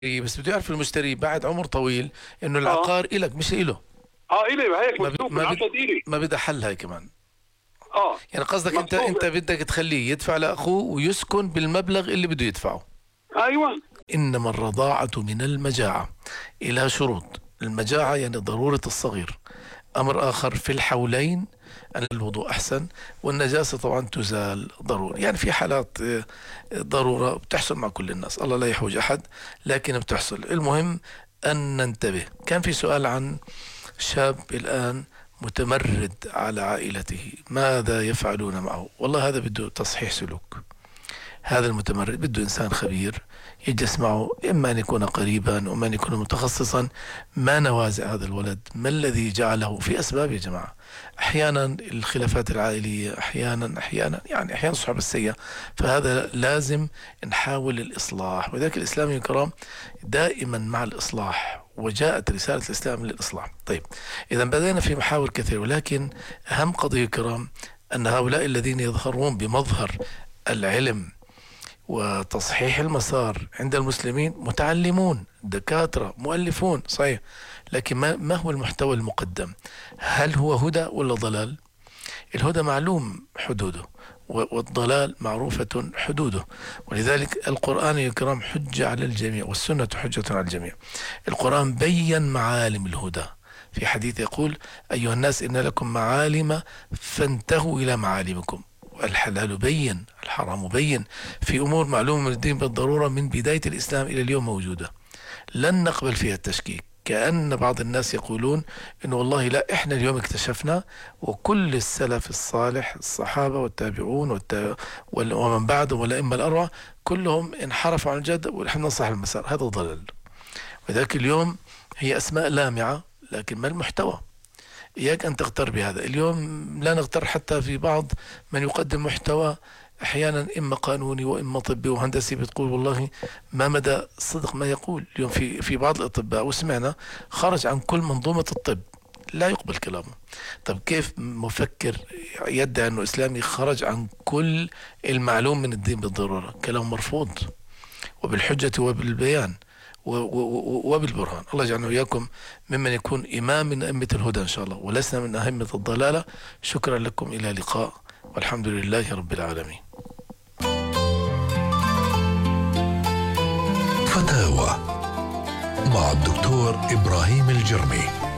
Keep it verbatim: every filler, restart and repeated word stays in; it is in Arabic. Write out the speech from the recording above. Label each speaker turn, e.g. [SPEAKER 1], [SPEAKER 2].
[SPEAKER 1] بس بده يعرف المشتري بعد عمر طويل انه
[SPEAKER 2] اه
[SPEAKER 1] العقار إلك مش إله.
[SPEAKER 2] اه الي هيك
[SPEAKER 1] ما ب...
[SPEAKER 2] مكتوب
[SPEAKER 1] ما ب...
[SPEAKER 2] بالعقد الي.
[SPEAKER 1] ما بدها حل هاي كمان.
[SPEAKER 2] اه
[SPEAKER 1] يعني قصدك انت
[SPEAKER 2] مكتوب.
[SPEAKER 1] انت بدك تخليه يدفع لاخوه ويسكن بالمبلغ اللي بده يدفعه.
[SPEAKER 2] ايوه.
[SPEAKER 1] انما الرضاعة من المجاعة، إلى شروط. المجاعة يعني ضرورة الصغير. أمر آخر في الحولين أن الوضوء أحسن، والنجاسة طبعا تزال ضروري. يعني في حالات آه، ضرورة بتحصل مع كل الناس، الله لا يحوج أحد، لكن بتحصل. المهم أن ننتبه. كان في سؤال عن شاب الآن متمرد على عائلته، ماذا يفعلون معه؟ والله هذا بده تصحيح سلوك. هذا المتمرد بده إنسان خبير يجلس معه، إما أن يكون قريبا وإما أن يكون متخصصا. ما نوازع هذا الولد؟ ما الذي جعله؟ في أسباب يا جماعة. أحيانا الخلافات العائلية، أحيانا أحيانا يعني أحيانا صحب السيئة، فهذا لازم نحاول الإصلاح. وذلك الإسلام الكرام دائما مع الإصلاح، وجاءت رسالة الإسلام للإصلاح. طيب، إذا بدأنا في محاور كثيرة، ولكن أهم قضية كرام أن هؤلاء الذين يظهرون بمظهر العلم وتصحيح المسار عند المسلمين متعلمون، دكاترة، مؤلفون، صحيح، لكن ما, ما هو المحتوى المقدم؟ هل هو هدى ولا ضلال؟ الهدى معلوم حدوده، والضلال معروفة حدوده. ولذلك القرآن الكريم حجة على الجميع، والسنة حجة على الجميع. القرآن بين معالم الهدى. في حديث يقول: أيها الناس إن لكم معالم فانتهوا إلى معالمكم. الحلال بين، الحرام بين، في أمور معلومة من الدين بالضرورة من بداية الإسلام إلى اليوم موجودة، لن نقبل فيها التشكيك. كأن بعض الناس يقولون إنه والله لا، إحنا اليوم اكتشفنا، وكل السلف الصالح الصحابة والتابعون والتا... ومن بعدهم والأئمة الأربعة كلهم انحرفوا عن الجد ونحن نصح المسار. هذا ضلال. وذلك اليوم هي أسماء لامعة، لكن ما المحتوى؟ إياك أن تغتر بهذا. اليوم لا نغتر حتى في بعض من يقدم محتوى أحيانا إما قانوني وإما طبي وهندسي، بتقول والله ما مدى صدق ما يقول. اليوم في في بعض الأطباء وسمعنا خرج عن كل منظومة الطب، لا يقبل كلامه. طب كيف مفكر يدعي أنه إسلامي خرج عن كل المعلوم من الدين بالضرورة؟ كلام مرفوض، وبالحجة وبالبيان وبالبرهان. الله يجعلنا وإياكم ممن يكون إمام من أئمة الهدى إن شاء الله، ولسنا من أئمة الضلالة. شكرا لكم، إلى لقاء، والحمد لله رب العالمين.
[SPEAKER 3] فتاوى مع الدكتور إبراهيم الجرمي.